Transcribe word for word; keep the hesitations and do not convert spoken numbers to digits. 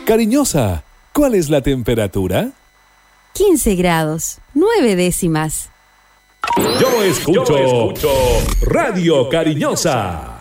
Cariñosa, ¿cuál es la temperatura? quince grados, nueve décimas. Yo escucho, Yo escucho Radio Cariñosa.